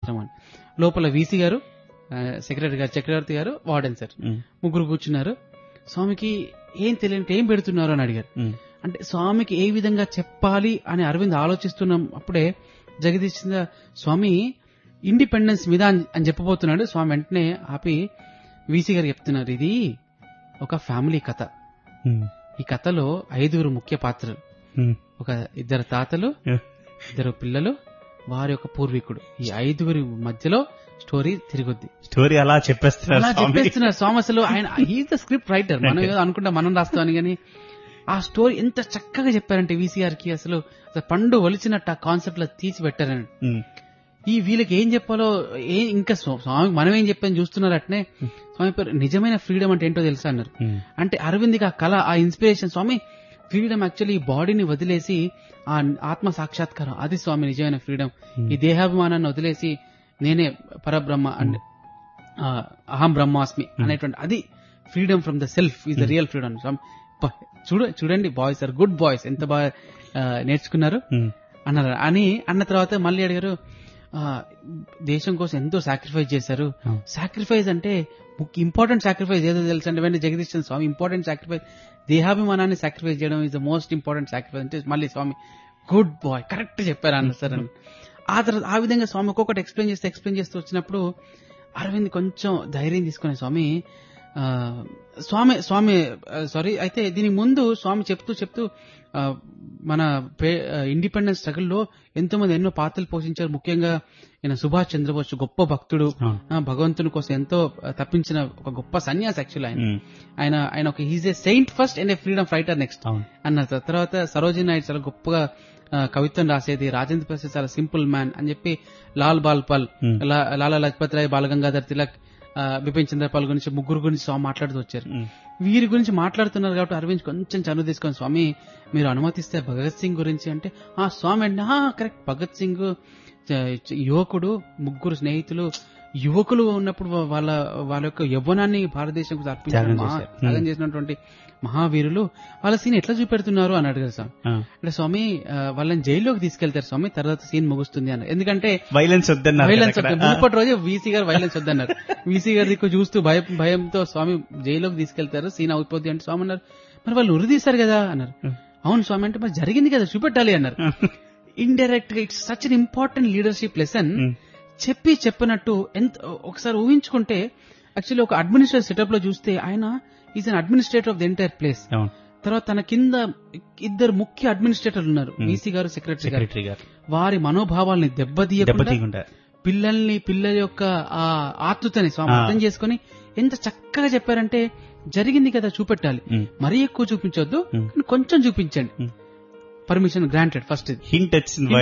అని. లోపల వీసీ గారు, సెక్రటరీ గారు, చక్రవర్తి గారు, వార్డెన్ సార్ ముగ్గురు కూర్చున్నారు. స్వామికి ఏం తెలియని ఏం పెడుతున్నారు అని అడిగారు. అంటే స్వామికి ఏ విధంగా చెప్పాలి అని అరవింద్ ఆలోచిస్తున్నాం. అప్పుడే జగదీష్ చంద్ర స్వామి ఇండిపెండెన్స్ మీద అని చెప్పబోతున్నాడు. స్వామి వెంటనే ఆపి వీసీ గారు చెప్తున్నారు, ఇది ఒక ఫ్యామిలీ కథ. ఈ కథలో 5 ముఖ్య పాత్రలు, ఒక 2 తాతలు, 2 పిల్లలు, వారి యొక్క పూర్వీకుడు. ఈ 5 మధ్యలో స్టోరీ తిరుగుద్ది. స్టోరీ అలా చెప్పేస్తున్నారు స్వామి. అసలు ఆయన ఈజ్ ద స్క్రిప్ట్ రైటర్. మనం ఏదో అనుకుంటా మనం రాస్తామని, కానీ ఆ స్టోరీ ఎంత చక్కగా చెప్పారంటే వీసీఆర్ కి అసలు పండు ఒలిచినట్టు ఆ కాన్సెప్ట్ లో తీసి పెట్టారని. ఈ వీళ్ళకి ఏం చెప్పాలో ఇంకా స్వామి మనం ఏం చెప్పని చూస్తున్నారు. అట్నే స్వామి పేరు నిజమైన ఫ్రీడమ్ అంటే ఏంటో తెలుసా అన్నారు. అంటే అరవింద్కి ఆ కళ, ఆ ఇన్స్పిరేషన్, స్వామి ఫ్రీడమ్ యాక్చువల్లీ ఈ బాడీని వదిలేసి ఆ ఆత్మ సాక్షాత్కారం, అది స్వామి నిజమైన ఫ్రీడమ్. ఈ దేహాభిమానాన్ని వదిలేసి నేనే పరబ్రహ్మ అండ్ అహం బ్రహ్మాస్మి అనేటువంటి అది freedom from the self is the real freedom. చూడండి బాయ్స్ ఆర్ గుడ్ బాయ్స్, ఎంత బాగా నేర్చుకున్నారు అన్నారు. అన్న తర్వాత మళ్ళీ అడిగారు, దేశం కోసం ఎంతో సాక్రిఫైస్ చేశారు. సాక్రిఫైస్ అంటే ఇంపార్టెంట్ సాక్రిఫైస్ ఏదో తెలుసు అంటే వెంటనే జగదీష్ చంద్ర స్వామి ఇంపార్టెంట్ సాక్రిఫైస్ దేహాభిమానాన్ని సాక్రిఫైస్ చేయడం is the most important sacrifice అంటే మళ్ళీ స్వామి గుడ్ బాయ్ కరెక్ట్ చెప్పారు అన్నారు సార్ అని. ఆ తర్వాత ఆ విధంగా స్వామి ఒక్కొక్కటి ఎక్స్ప్లెయిన్ చేస్తూ వచ్చినప్పుడు అరవింద్ కొంచెం ధైర్యం తీసుకునే స్వామి సారీ అయితే దీనికి ముందు స్వామి చెప్తూ మన ఇండిపెండెన్స్ స్ట్రగుల్ లో ఎంతో మంది ఎన్నో పాత్రలు పోషించారు. ముఖ్యంగా ఈయన సుభాష్ చంద్రబోస్ గొప్ప భక్తుడు, భగవంతుని కోసం ఎంతో తప్పించిన ఒక గొప్ప సన్యాసి. యాక్చువల్ ఆయన ఒక he's a Saint first and a freedom fighter next అన్నారు. తర్వాత సరోజినీ నాయుడు చాలా గొప్పగా కవిత్వం రాసేది, రాజేంద్ర ప్రసాద్ చాలా సింపుల్ మ్యాన్ అని చెప్పి లాల్ బాల్ పాల్, లాలా లజపత్ రాయ్, బాలగంగాధర్ తిలక్, బిపిన్ చంద్రపాల్ గురించి ముగ్గురు గురించి స్వామి మాట్లాడుతూ వచ్చారు. వీరి గురించి మాట్లాడుతున్నారు కాబట్టి అరవింద్ కొంచెం చనువు తీసుకొని, స్వామి మీరు అనుమతిస్తే భగత్ సింగ్ గురించి అంటే స్వామి అంటే కరెక్ట్, భగత్ సింగ్ యువకుడు, 3 స్నేహితులు యువకులు ఉన్నప్పుడు వాళ్ళ యొక్క యవ్వనాన్ని భారతదేశం త్యాగం చేసినటువంటి మహావీరులు, వాళ్ళ సీన్ ఎట్లా చూపెడుతున్నారు అని అడిగారు స్వామి. అంటే స్వామి వాళ్ళని జైల్లోకి తీసుకెళ్తారు స్వామి, తర్వాత సీన్ ముగుస్తుంది అన్నారు. ఎందుకంటే వైలెన్స్ మునుపటి రోజు వీసీ గారు వైలెన్స్ వద్దన్నారు. వీసీ గారి దిక్కు చూస్తూ భయంతో స్వామి జైల్లోకి తీసుకెళ్తారు, సీన్ అయిపోద్ది అంటే స్వామి అన్నారు, మరి వాళ్ళు ఉరిదీశారు కదా అన్నారు. అవును స్వామి అంటే మరి జరిగింది కదా చూపెట్టాలి అన్నారు. ఇండైరెక్ట్ గా it's such an important leadership lesson. చెప్పినట్టు ఎంత ఒకసారి ఊహించుకుంటే యాక్చువల్లీ ఒక అడ్మినిస్ట్రేటివ్ సెటప్ లో చూస్తే ఆయన is an administrator of the entire place. తర్వాత తన కింద 2 ముఖ్య అడ్మినిస్ట్రేటర్లు ఉన్నారు, వీసీ గారు, సెక్రటరీ గారు. వారి మనోభావాల్ని దెబ్బతీయకుండా పిల్లల యొక్క ఆ ఆతృతని స్వామి అర్థం చేసుకుని ఎంత చక్కగా చెప్పారంటే, జరిగింది కదా చూపెట్టాలి, మరీ ఎక్కువ చూపించొద్దు, కొంచెం చూపించండి, permission granted. First hint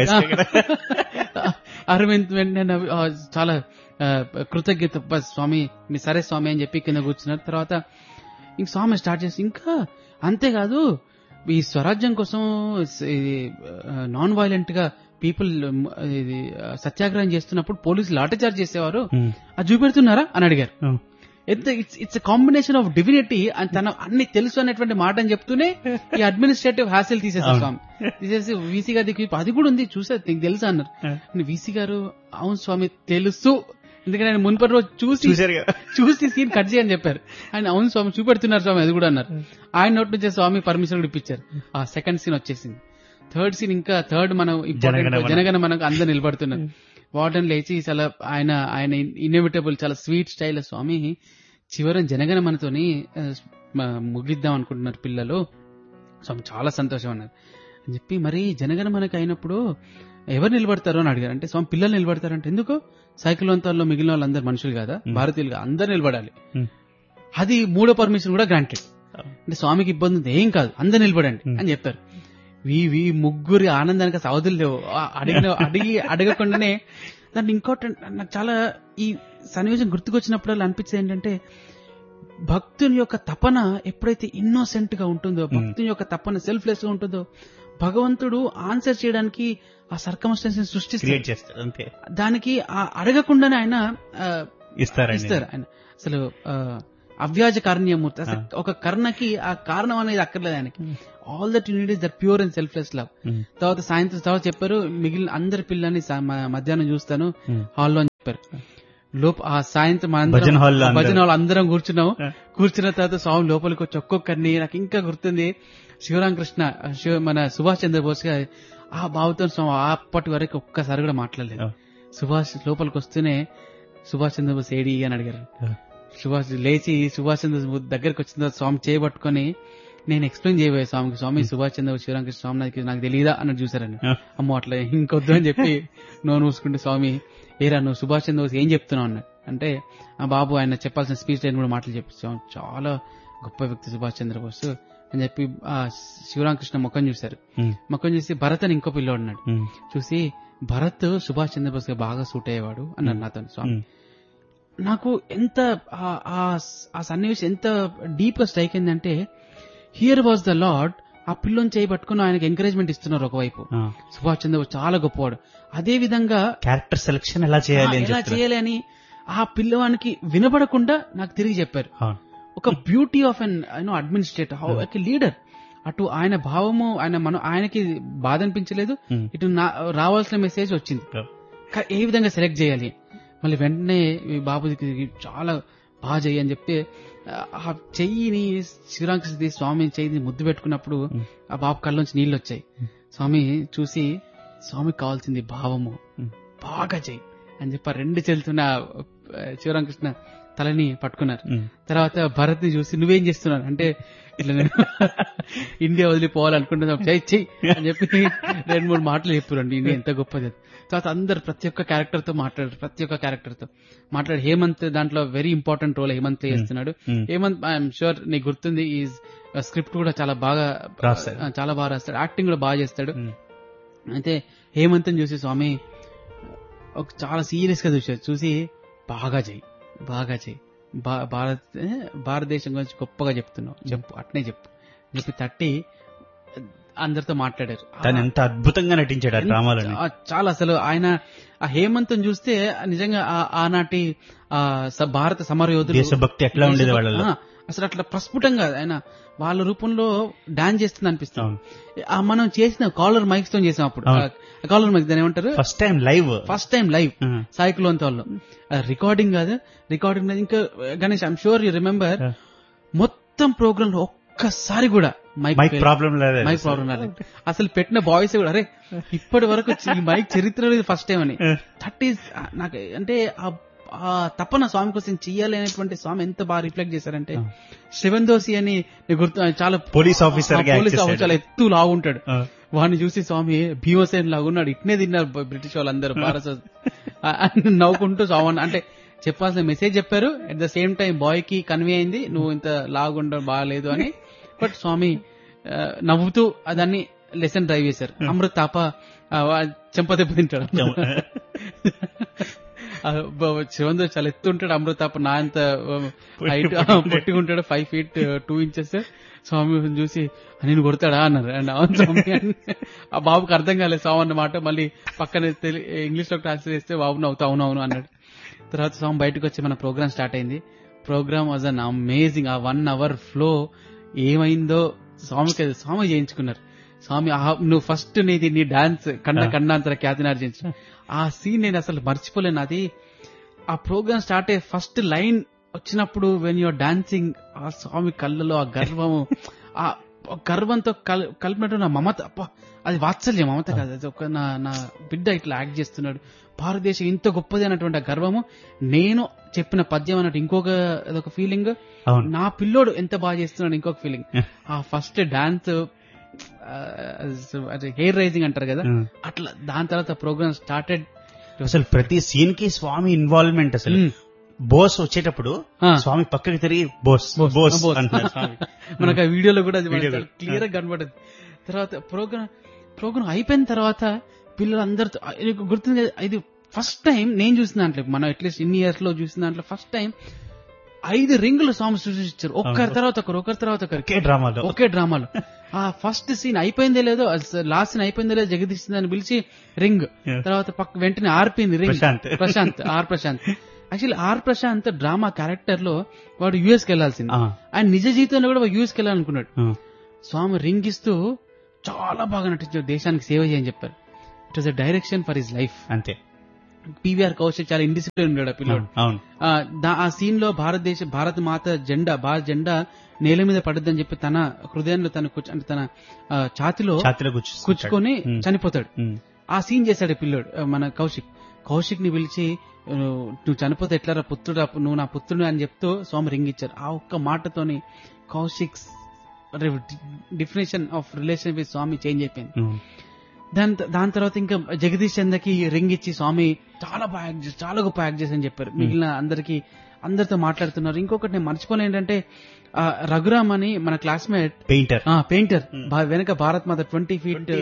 Arvind వెంటనే చాలా కృతజ్ఞత, స్వామి మీ సరే స్వామి అని చెప్పి కింద కూర్చున్నారు. తర్వాత ఇంక స్వామి స్టార్ట్ చేసి, ఇంకా అంతేకాదు ఈ స్వరాజ్యం కోసం నాన్ వైలెంట్ గా పీపుల్ సత్యాగ్రహం చేస్తున్నప్పుడు పోలీసులు లాఠీచార్జ్ చేసేవారు, అది చూపెడుతున్నారా అని అడిగారు. ఇట్స్ కాంబినేషన్ ఆఫ్ డివినిటీ అని తన అన్ని తెలుసు అనేటువంటి మాట అని చెప్తూనే ఈ అడ్మినిస్ట్రేటివ్ హ్యాసిల్ తీసేసారు స్వామి. తీసేసి వీసీ గారి అది కూడా ఉంది చూసా నీకు తెలుసా అన్నారు. వీసీ గారు అవును స్వామి తెలుసు, ఎందుకంటే ఆయన మున్పటి రోజు చూసి సీన్ కట్ చేయని చెప్పారు. ఆయన అవును స్వామి చూపెడుతున్నారు స్వామి అది కూడా అన్నారు. ఆయన నోటి నుంచి స్వామి పర్మిషన్ కూడా ఇప్పించారు. ఆ సెకండ్ సీన్ వచ్చేసింది. థర్డ్ మనం జనగణ మనకు అందరు నిలబడుతున్నారు. వార్డెన్ లేచి చాలా ఆయన ఇన్నోవేటబుల్ చాలా స్వీట్ స్టైల్ స్వామి చివరి జనగణ మనతోని ముగిద్దాం అనుకుంటున్నారు పిల్లలు. స్వామి చాలా సంతోషం అన్నారు అని చెప్పి, మరి జనగణ మనకి అయినప్పుడు ఎవరు నిలబడతారు అని అడిగారు. అంటే స్వామి పిల్లలు నిలబడతారంటే, ఎందుకు సైకిలోంతాల్లో మిగిలిన వాళ్ళందరూ మనుషులు కాదా, భారతీయులుగా అందరు నిలబడాలి, అది 3వ పర్మిషన్ కూడా గ్రాంటెడ్. అంటే స్వామికి ఇబ్బంది ఉంది, ఏం కాదు అందరు నిలబడండి అని చెప్పారు. ముగ్గురి ఆనందానికి అవధులు లేవు. అడగకుండానే దాంట్లో ఇంకోటి నాకు చాలా ఈ సన్నివేశం గుర్తుకొచ్చినప్పుడు అనిపించేది ఏంటంటే, భక్తుని యొక్క తపన ఎప్పుడైతే ఇన్నోసెంట్ గా ఉంటుందో, భక్తుని యొక్క తపన సెల్ఫ్లెస్ గా ఉంటుందో, భగవంతుడు ఆన్సర్ చేయడానికి ఆ సర్కమ్స్టాన్సెస్ సృష్టిస్తారు. దానికి అడగకుండానే ఆయన ఇస్తారు. ఆయన అసలు అవ్యాజ కారుణ్యమూర్తి. ఒక కర్ణకి ఆ కారణం అనేది అక్కర్లేదు ఆయనకి. All that you need is that pure and selfless love. తర్వాత సాయంత్రం చెప్పారు, మిగిలిన అందరి పిల్లల్ని మధ్యాహ్నం చూస్తాను హాల్లో ఆ సాయంత్రం భజన హాల్ భజన హాల్ అందరం కూర్చున్నాం. కూర్చున్న తర్వాత స్వామి లోపలికి వచ్చి ఒక్కొక్కరిని, నాకు ఇంకా గుర్తుంది శివరామకృష్ణ మన సుభాష్ చంద్రబోస్ గారు ఆ బాబుతో స్వామి అప్పటి వరకు ఒక్కసారి కూడా మాట్లాడలేదు. సుభాష్ లోపలికి వస్తూనే సుభాష్ చంద్రబోస్ ఏడి అని అడిగారు. సుభాష్ లేచి సుభాష్ చంద్రబోస్ దగ్గరికి వచ్చిన తర్వాత స్వామి చేయబట్టుకొని నేను ఎక్స్ప్లెయిన్ చేయబోయే స్వామికి, స్వామి సుభాష్ చంద్రబోస్ శివరామకృష్ణ స్వామి నాకు తెలియదా అన్నట్టు చూసారండి. అమ్మో అట్లా ఇంకొద్దు అని చెప్పి నోరు మూసుకుంటే స్వామి ఏరా నువ్వు సుభాష్ చంద్రబోస్ ఏం చెప్తున్నావు అన్నాడు. అంటే ఆ బాబు ఆయన చెప్పాల్సిన స్పీచ్ లైన్ కూడా మాటలు చెప్పి చాలా గొప్ప వ్యక్తి సుభాష్ చంద్రబోస్ అని చెప్పి ఆ శివరామకృష్ణ ముఖం చూశారు. ముఖం చూసి భరత్ అని ఇంకో పిల్లోడు ఉన్నాడు. చూసి భరత్ సుభాష్ చంద్రబోస్ గా బాగా సూట్ అయ్యేవాడు అన్నారు నాతో స్వామి. నాకు ఎంత ఆ సన్నివేశం ఎంత డీప్ గా స్ట్రైక్ అయిందంటే, హియర్ వాజ్ ద లార్డ్ ఆ పిల్లని చేయబట్టుకుని ఆయనకు ఎంకరేజ్మెంట్ ఇస్తున్నారు. ఒకవైపు సుభాష్ చంద్రబోస్ చాలా గొప్పవాడు, అదే విధంగా క్యారెక్టర్ సెలెక్షన్ ఎలా చేయాలి అని ఆ పిల్లవానికి వినబడకుండా నాకు తిరిగి చెప్పారు. ఒక beauty of an administrator, how a leader. అటు ఆయన భావము ఆయనకి బాధ అనిపించలేదు, ఇటు రావాల్సిన మెసేజ్ వచ్చింది ఏ విధంగా సెలెక్ట్ చేయాలి. మళ్ళీ వెంటనే బాబుకి చాలా బాగా చెయ్యి అని చెప్తే ఆ చెయ్యిని శివరామకృష్ణ స్వామి చెయ్యిని ముద్దు పెట్టుకున్నప్పుడు ఆ బాబు కళ్ళలోంచి నీళ్ళు వచ్చాయి. స్వామి చూసి స్వామికి కావాల్సింది భావము, బాగా చెయ్యి అని చెప్పి రెండు చెల్లుతున్న శివరామకృష్ణ తలని పట్టుకున్నారు. తర్వాత భరత్ ని చూసి నువ్వేం చేస్తున్నావు అంటే ఇట్లా నేను ఇండియా వదిలిపోవాలనుకుంటున్నా చెయ్యి అని చెప్పి 2-3 మాటలు చెప్పారండి. ఇండియా ఎంత గొప్పది. తర్వాత అందరు ప్రతి ఒక్క క్యారెక్టర్ తో మాట్లాడారు. హేమంత్ దాంట్లో వెరీ ఇంపార్టెంట్ రోల్ హేమంత్ చేస్తున్నాడు. హేమంత్ ఐఎమ్ షూర్ నీకు గుర్తుంది, ఈ స్క్రిప్ట్ కూడా చాలా బాగా రాస్తాడు, యాక్టింగ్ కూడా బాగా చేస్తాడు. అయితే హేమంత్ చూసి స్వామి చాలా సీరియస్ గా చూసి బాగా చెయ్యి భారతదేశం గురించి గొప్పగా చెప్తున్నావు, చెప్పు అట్నే చెప్పి తట్టి అందరితో మాట్లాడారు. తను ఎంత అద్భుతంగా నటించాడు ఆ డ్రామాలో. చాలా అసలు ఆయన ఆ హేమంత్ చూస్తే నిజంగా ఆనాటి భారత సమరయోధులు దేశభక్తి ఎట్లా ఉండేది వాళ్ళలో, అసలు అట్లా ప్రస్ఫుటంగా ఆయన వాళ్ళ రూపంలో డాన్స్ చేస్తుంది అనిపిస్తుంది. మనం చేసిన కాలర్ మైక్స్ తో చేసాం అప్పుడు. కాలర్ మైక్స్ దాని ఏమంటారు, ఫస్ట్ టైం లైవ్ సాయికులోన్ వాళ్ళు రికార్డింగ్ కాదు. ఇంకా Ganesh I'm sure you remember మొత్తం ప్రోగ్రామ్ లో ఒక్కసారి కూడా మైక్ ప్రాబ్లం లేదు. అసలు పెట్టిన బాయ్స్ కూడా అరే ఇప్పటి వరకు ఈ మైక్ చరిత్రలో ఇది ఫస్ట్ టైం అని. దట్ ఈస్ నాకు అంటే ఆ తపన స్వామి కోసం చెయ్యాలి అనేటువంటి స్వామి ఎంత బాగా రిఫ్లెక్ట్ చేశారంటే, శివందోసి అని గుర్తు చాలా పోలీస్ ఆఫీసర్ చాలా ఎత్తు లాగుంటాడు. వాడిని చూసి స్వామి భీమసేన్ లాగున్నాడు, ఇట్నే తిన్నారు బ్రిటిష్ వాళ్ళందరూ భారత నవ్వుకుంటూ స్వామి అంటే చెప్పాల్సిన మెసేజ్ చెప్పారు. At the same time bye కి కన్వే అయింది నువ్వు ఇంత లాగుండడం బాగాలేదు అని. బట్ స్వామి నవ్వుతూ దాన్ని లెసన్ డ్రైవ్ చేశారు. అమృత్ తాప చెంపదెబ్బ తింటాడు, శివంతో చాలా ఎత్తుంటాడు. అమృతాప నా అంత హైట్ పట్టుకుంటాడు, 5 feet 2 inches. స్వామి చూసి నేను కొడతాడా అన్నారు. అండ్ అవును స్వామి ఆ బాబుకి అర్థం కాలేదు స్వామి అన్నమాట. మళ్ళీ పక్కన ఇంగ్లీష్ లో ట్రాన్స్లేట్ చేస్తే బాబు నవ్వుతా అవునవును అన్నాడు. తర్వాత స్వామి బయటకు వచ్చి మన ప్రోగ్రామ్ స్టార్ట్ అయింది. Programme was an amazing. ఆ 1 hour ఫ్లో ఏమైందో స్వామి చేయించుకున్నారు. స్వామి నువ్వు ఫస్ట్ నీ డాన్స్ కన్నాంతర ఖ్యాతినార్జించిన ఆ సీన్ నేను అసలు మర్చిపోలేను. అది ఆ ప్రోగ్రామ్ స్టార్ట్ అయ్యే ఫస్ట్ లైన్ వచ్చినప్పుడు వెన్ యూఆర్ డాన్సింగ్, ఆ స్వామి కళ్ళలో ఆ గర్వము, ఆ గర్వంతో కలిపినట్టు నా మమత, అది వాత్సల్యం, మమత కాదు, అది ఒక నా బిడ్డ ఇట్లా యాక్ట్ చేస్తున్నాడు, భారతదేశం ఇంత గొప్పది అన్నటువంటి ఆ గర్వము, నేను చెప్పిన పద్యం అన్నట్టు అదొక ఫీలింగ్, నా పిల్లోడు ఎంత బాగా చేస్తున్నాడు ఇంకొక ఫీలింగ్. ఆ ఫస్ట్ డాన్స్ హెయిర్ రైజింగ్ అంటారు కదా, అట్లా దాని తర్వాత ప్రోగ్రామ్ స్టార్టెడ్. అసలు ప్రతి సీన్ కి స్వామి ఇన్వాల్వ్మెంట్. అసలు బోస్ వచ్చేటప్పుడు స్వామి పక్కకి తిరిగి బోస్ బోస్ మనకు ఆ వీడియోలో కూడా క్లియర్ గా కనబడదు. తర్వాత ప్రోగ్రామ్ అయిపోయిన తర్వాత పిల్లలందరితో గుర్తుంది, ఇది ఫస్ట్ టైం నేను చూసిన దాంట్లో, మనం అట్లీస్ట్ ఇన్ని ఇయర్స్ లో చూసిన దాంట్లో ఫస్ట్ టైం 5 రింగులు స్వామి సృష్టించారు, ఒకరి తర్వాత ఒకరు ఒకే డ్రామాలో. ఆ ఫస్ట్ సీన్ అయిపోయిందే లేదో, లాస్ట్ సీన్ అయిపోయిందే లేదో జగదీష్ అని పిలిచి రింగ్, తర్వాత వెంటనే ఆర్పింది ring Prashanth. Actually are Prashanth drama character లో వాడు యుఎస్ కి వెళ్లాల్సింది, ఆయన నిజ జీవితంలో కూడా యుఎస్ కి వెళ్ళాలనుకున్నాడు. స్వామి రింగ్ ఇస్తూ చాలా బాగా నటించాడు, దేశానికి సేవ చేయని చెప్పారు. It was a direction for his life. అంతే పివిఆర్ కౌశిక్ చాలా ఇండిసిప్లిన్ ఉన్నాడు ఆ పిల్లోడు. అవును ఆ సీన్ లో భారత మాత భారత జెండా నేల మీద పడద్దని చెప్పి తన హృదయంలో అంటే తన ఛాతిలో కూర్చుకొని చనిపోతాడు. ఆ సీన్ చేశాడు పిల్లోడు మన కౌశిక్ ని పిలిచి నువ్వు చనిపోతే ఎట్లారా పుత్రుడు, నువ్వు నా పుత్రుడు అని చెప్తూ స్వామి రింగ్ ఇచ్చారు. ఆ ఒక్క మాటతోని Kaushik definition of relation with Swamy change అయిపోయింది. దాని తర్వాత ఇంకా జగదీష్ చంద్రకి రింగ్ ఇచ్చి స్వామి చాలా గొప్ప యాక్ట్ చేసి అని చెప్పారు. మిగిలిన అందరితో మాట్లాడుతున్నారు. ఇంకొకటి నేను మర్చిపోలే ఏంటంటే రఘురామ్ అని మన క్లాస్మేట్ పెయింటర్ వెనక భారత్ మాత 20 feet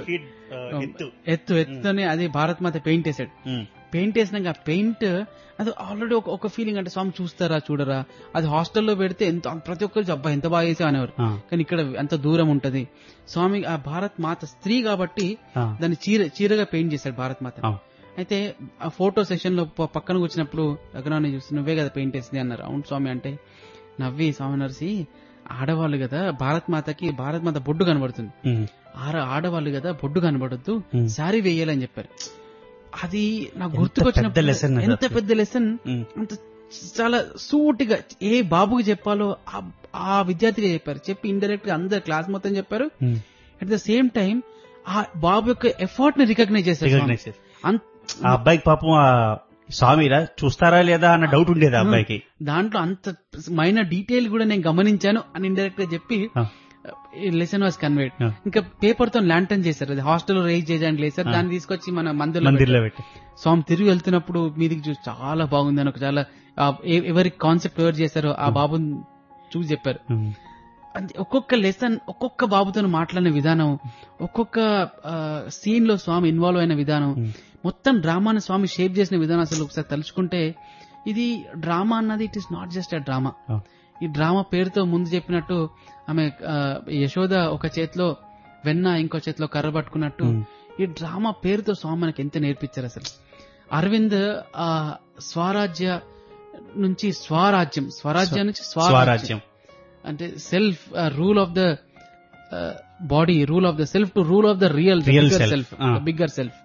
ఎత్తుతోనే అది భారత్ మాత పెయింట్ వేసాడు. పెయింట్ వేసినాక పెయింట్ అది ఆల్రెడీ ఒక ఫీలింగ్, అంటే స్వామి చూడరా, అది హాస్టల్లో పెడితే ప్రతి ఒక్కరు అబ్బాయి ఎంత బాగా వేసా అనేవారు. కానీ ఇక్కడ ఎంత దూరం ఉంటది. స్వామి ఆ భారత్ మాత స్త్రీ కాబట్టి దాన్ని చీరగా పెయింట్ చేశాడు భారత్ మాత. అయితే ఆ ఫోటో సెషన్ లో పక్కన కూర్చున్నప్పుడు రఘురాన్ని చూసి నువ్వే కదా పెయింట్ వేసింది అన్నారు. అవును స్వామి అంటే నవ్వి స్వామి నర్సి ఆడవాళ్ళు కదా భారత్ మాత బొడ్డు కనబడుతుంది, ఆడవాళ్ళు కదా బొడ్డు కనబడద్దు, శారీ వేయాలని చెప్పారు. అది నాకు గుర్తుకొచ్చిన ఎంత పెద్ద లెసన్, అంత చాలా సూటిగా ఏ బాబుకి చెప్పాలో ఆ విద్యార్థిగా చెప్పారు. చెప్పి ఇండైరెక్ట్ గా అందరు క్లాస్ మొత్తం చెప్పారు. అట్ ద సేమ్ టైం ఆ బాబు యొక్క ఎఫర్ట్ ని రికగ్నైజ్ చేశారు. ఆ అబ్బాయికి పాపం స్వామిరా చూస్తారా లేదా అన్న డౌట్ ఉండేది ఆ అబ్బాయికి. దాంట్లో అంత మైనర్ డీటెయిల్ కూడా నేను గమనించాను అని ఇండైరెక్ట్ గా చెప్పి లెసన్ వాస్ కన్వేడ్. ఇంకా పేపర్ తో ల్యాంటర్న్ చేశారు, అది హాస్టల్లో రేజ్ చేయడానికి లేసారు. దాన్ని తీసుకొచ్చి మన మందిర్లో పెట్టి స్వామి తిరిగి వెళ్తున్నప్పుడు మీదికి చూసి చాలా బాగుందని ఒక చాలా ఎవరి కాన్సెప్ట్ ఎవరు చేశారో ఆ బాబుని చూసి చెప్పారు. ఒక్కొక్క లెసన్ ఒక్కొక్క బాబుతో మాట్లాడిన విధానం, ఒక్కొక్క సీన్ లో స్వామి ఇన్వాల్వ్ అయిన విధానం, మొత్తం డ్రామాని స్వామి షేప్ చేసిన విధానం అసలు ఒకసారి తలుచుకుంటే ఇది డ్రామా అన్నది it is not just a drama. ఈ డ్రామా పేరుతో ముందు చెప్పినట్టు ఆమె యశోద ఒక చేతిలో వెన్న ఇంకో చేతిలో కర్ర పట్టుకున్నట్టు ఈ డ్రామా పేరుతో స్వామి మనకి ఎంత నేర్పించారు. అసలు అరవింద్ స్వరాజ్య నుంచి స్వరాజ్యం నుంచి స్వరాజ్యం అంటే self rule of the body, rule of the self to rule of the real self, bigger self.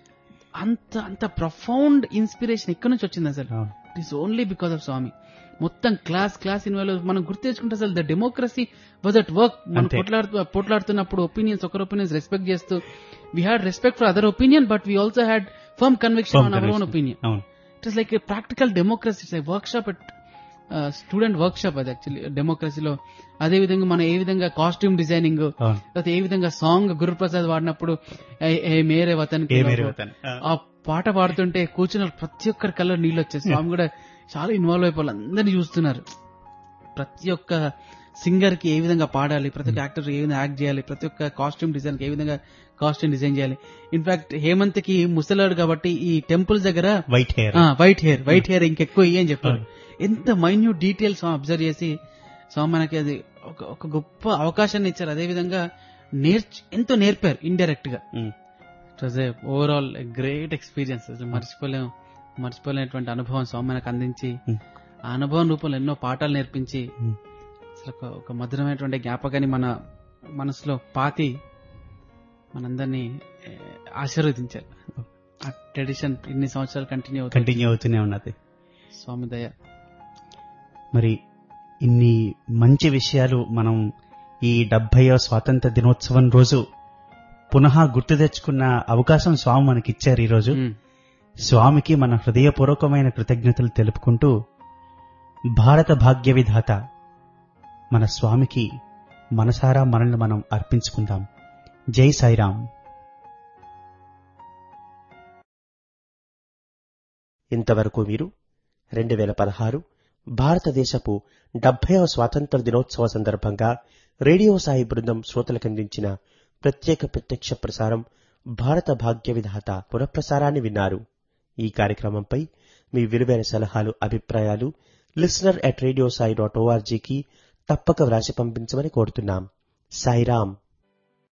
అంత ప్రొఫౌండ్ ఇన్స్పిరేషన్ ఎక్కడి నుంచి వచ్చింది అసలు? It is only because of స్వామి. మొత్తం క్లాస్ ఇన్వాల్వ్ మనం గుర్తు తెచ్చుకుంటే అసలు the democracy was at work. మనం పోట్లాడుతున్నప్పుడు ఒకరి ఒపీనియన్స్ రెస్పెక్ట్ చేస్తూ we had respect for other opinion but we also had firm conviction on our own opinion. It is like a practical democracy, it's work shop at student work shop అది actually డెమోక్రసీలో. అదే విధంగా మనం ఏ విధంగా costume designing, లేకపోతే ఏ విధంగా song Guruprasad వాడినప్పుడు ఏ మేరే వతన్ ఆ పాట పాడుతుంటే కూర్చున్న ప్రతి ఒక్కరి కళ్ళ నీళ్ళు వచ్చాయి. స్వామి కూడా చాలా ఇన్వాల్వ్ అయిపోవాలి, అందరినీ చూస్తున్నారు. ప్రతి ఒక్క సింగర్ కి ఏ విధంగా పాడాలి, ప్రతి ఒక్క యాక్టర్ ఏ విధంగా యాక్ట్ చేయాలి, ప్రతి ఒక్క కాస్ట్యూమ్ డిజైన్ కి ఏ విధంగా కాస్ట్యూమ్ డిజైన్ చేయాలి. ఇన్ఫాక్ట్ హేమంత్ కి ముసలాడు కాబట్టి ఈ టెంపుల్స్ దగ్గర వైట్ హెయిర్ ఇంకెక్కువ అని చెప్పారు. ఎంత మైన్యూట్ డీటెయిల్స్ అబ్జర్వ్ చేసి స్వామి మనకి అది ఒక గొప్ప అవకాశాన్ని ఇచ్చారు. అదేవిధంగా ఎంతో నేర్పారు ఇండైరెక్ట్ గా. It was overall great experience. అసలు మర్చిపోలేనటువంటి అనుభవం స్వామి మనకు అందించి, ఆ అనుభవం రూపంలో ఎన్నో పాఠాలు నేర్పించి అసలు ఒక మధురమైనటువంటి జ్ఞాపకాన్ని మన మనసులో పాతి మనందరినీ ఆశీర్వదించారు. ఆ ట్రెడిషన్ ఇన్ని సంవత్సరాలు కంటిన్యూ అవుతూనే ఉన్నది. స్వామి దయ. మరి ఇన్ని మంచి విషయాలు మనం ఈ 70వ స్వాతంత్ర దినోత్సవం రోజు పునః గుర్తు తెచ్చుకున్న అవకాశం స్వామి మనకిచ్చారు. ఈరోజు స్వామికి మన హృదయపూర్వకమైన కృతజ్ఞతలు తెలుపుకుంటూ భారత భాగ్య విధాత మన స్వామికి మనసారా మనల్ని మనం అర్పించుకుందాం. జై సాయిరాం. ఇంతవరకు మీరు 2016 భారతదేశపు 70వ స్వాతంత్ర దినోత్సవ సందర్భంగా రేడియో సాయి బృందం శ్రోతలకందించిన ప్రత్యక్ష ప్రసారం భారత భాగ్య విధాత పునఃప్రసారాన్ని విన్నారు. ఈ కార్యక్రమంపై మీ విలువైన సలహాలు, అభిప్రాయాలు listener@radiosai.org కి తప్పక వ్రాసి పంపించమని కోరుతున్నాం. సాయిరాం.